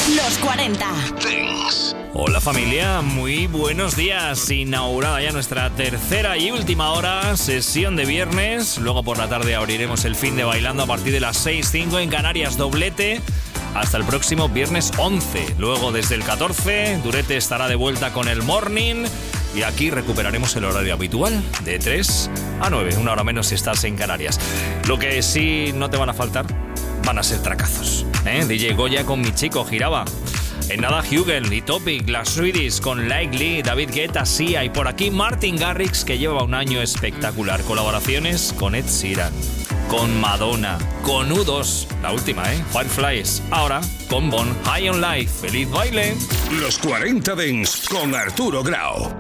Los 40 Dance. Hola familia, muy buenos días. Inaugurada ya nuestra tercera y última hora, sesión de viernes. Luego por la tarde abriremos el fin de bailando a partir de las 6:05 en Canarias, doblete. Hasta el próximo viernes 11. Luego desde el 14, Durete estará de vuelta con el Morning. Y aquí recuperaremos el horario habitual de 3 a 9, una hora menos si estás en Canarias. Lo que sí no te van a faltar van a ser tracazos. DJ Goya con Mi Chico Giraba. En nada, Hugel y Topic, las Swedish con Likely, David Guetta, Sia y por aquí Martin Garrix, que lleva un año espectacular. Colaboraciones con Ed Sheeran, con Madonna, con U2, la última, Fireflies. Ahora con Bon, High on Life. ¡Feliz baile! Los 40 Dance con Arturo Grau.